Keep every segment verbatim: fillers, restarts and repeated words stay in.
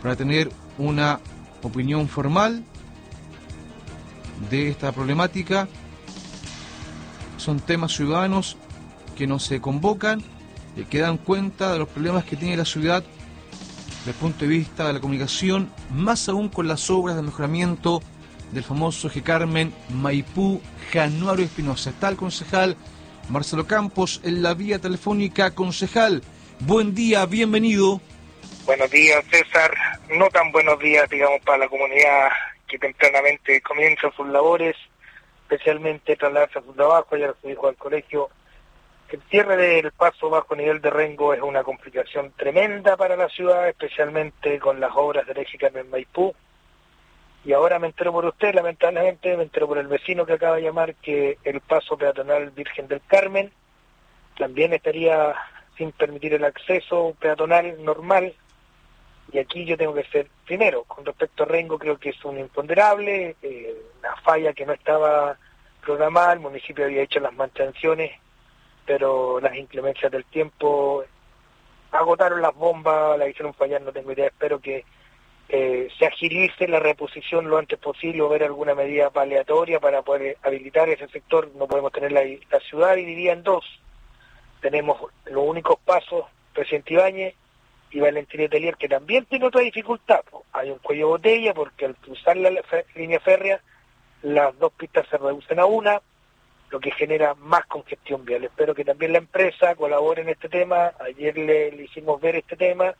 para tener una opinión formal de esta problemática. Son temas ciudadanos que nos se convocan, eh, que dan cuenta de los problemas que tiene la ciudad desde el punto de vista de la comunicación, más aún con las obras de mejoramiento del famoso Eje Carmen, Maipú, Januario Espinosa. Está el concejal Marcelo Campos en la vía telefónica. Concejal, buen día, bienvenido. Buenos días, César. No tan buenos días, digamos, para la comunidad que tempranamente comienza sus labores, especialmente trasladarse a su trabajo, llevar a su hijo al colegio. El cierre del paso bajo nivel de Rengo es una complicación tremenda para la ciudad, especialmente con las obras del Eje Carmen Maipú. Y ahora me entero por usted, lamentablemente, me entero por el vecino que acaba de llamar que el paso peatonal Virgen del Carmen también estaría sin permitir el acceso peatonal normal. Y aquí yo tengo que ser, primero, con respecto a Rengo, creo que es un imponderable, eh, una falla que no estaba programada, el municipio había hecho las mantenciones, pero las inclemencias del tiempo agotaron las bombas, la hicieron fallar, no tengo idea, espero que eh, se agilice la reposición lo antes posible o ver alguna medida paliatoria para poder habilitar ese sector. No podemos tener la, la ciudad dividida en dos, tenemos los únicos pasos, Presidente Ibáñez y Valentín Letelier, que también tiene otra dificultad. Hay un cuello de botella porque al cruzar la línea férrea las dos pistas se reducen a una, lo que genera más congestión vial. Espero que también la empresa colabore en este tema. Ayer le, le hicimos ver este tema,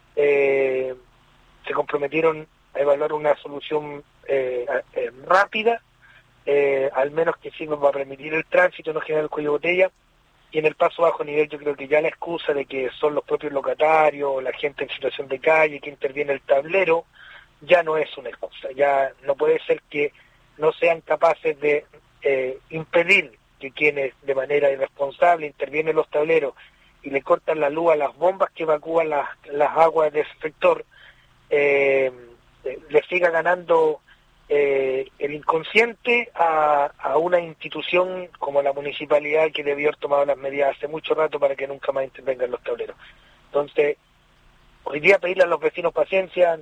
eh, se comprometieron a evaluar una solución eh, eh, rápida, eh, al menos que sirva para permitir el tránsito, no generar el cuello de botella. Y en el paso bajo nivel yo creo que ya la excusa de que son los propios locatarios, la gente en situación de calle, que interviene el tablero, ya no es una excusa. Ya no puede ser que no sean capaces de eh, impedir que quienes de manera irresponsable intervienen los tableros y le cortan la luz a las bombas que evacúan las, las aguas de ese sector, eh, le siga ganando Eh, el inconsciente a, a una institución como la municipalidad, que debió haber tomado las medidas hace mucho rato para que nunca más intervengan los tableros. Entonces, hoy día pedirle a los vecinos paciencia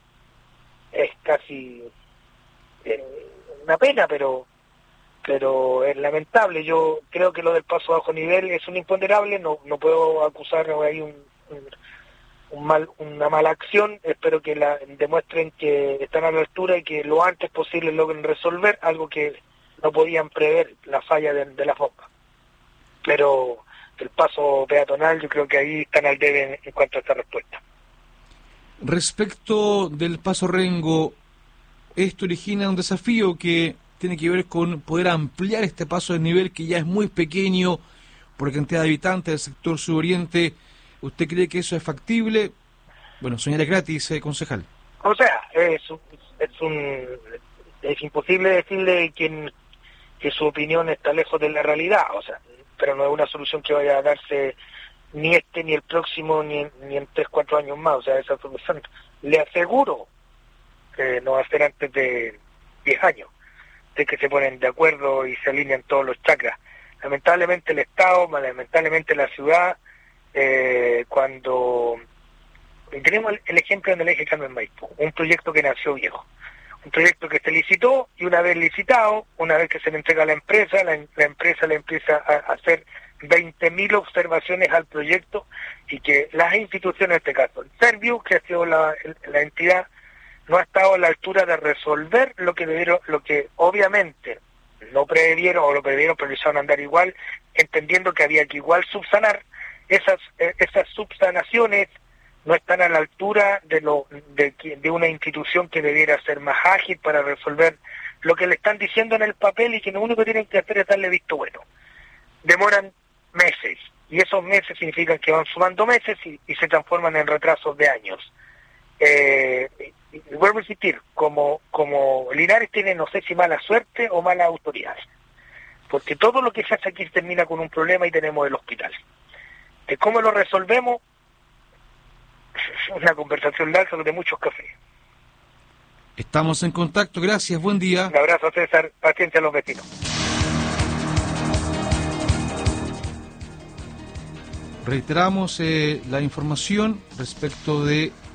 es casi eh, una pena, pero pero es lamentable. Yo creo que lo del paso bajo nivel es un imponderable, no no puedo acusar, no hay un, un Un mal, una mala acción. Espero que la demuestren que están a la altura y que lo antes posible logren resolver algo que no podían prever, la falla de, de las bombas. Pero el paso peatonal, yo creo que ahí están al debe en, en cuanto a esta respuesta. Respecto del paso Rengo, esto origina un desafío que tiene que ver con poder ampliar este paso de nivel, que ya es muy pequeño por cantidad de habitantes del sector suroriente. ¿Usted cree que eso es factible? Bueno, soñar es gratis, eh, concejal. O sea, es, es un es imposible decirle que, que su opinión está lejos de la realidad, o sea, pero no es una solución que vaya a darse ni este, ni el próximo, ni en, ni en tres, cuatro años más. O sea, esa solución, le aseguro que no va a ser antes de diez años, de que se ponen de acuerdo y se alinean todos los chakras. Lamentablemente el Estado, lamentablemente la ciudad, Eh, cuando tenemos el, el ejemplo en el Eje Carmen Maipú, un proyecto que nació viejo, un proyecto que se licitó, y una vez licitado, una vez que se le entrega a la empresa, la, la empresa le empieza a, a hacer veinte mil observaciones al proyecto, y que las instituciones, en este caso el Serviu, que ha sido la, la entidad, no ha estado a la altura de resolver lo que debieron, lo que obviamente no previeron, o lo previeron pero lo hicieron andar igual, entendiendo que había que igual subsanar. Esas esas subsanaciones no están a la altura de lo de, de una institución que debiera ser más ágil para resolver lo que le están diciendo en el papel, y que lo único que tienen que hacer es darle visto bueno. Demoran meses, y esos meses significan que van sumando meses y, y se transforman en retrasos de años. Eh, y, y vuelvo a insistir, como, como Linares tiene, no sé si mala suerte o mala autoridad, porque todo lo que se hace aquí termina con un problema, y tenemos el hospital. De cómo lo resolvemos, una conversación larga de muchos cafés. Estamos en contacto, gracias, buen día. Un abrazo, César, paciencia a los vecinos. Reiteramos eh, la información respecto de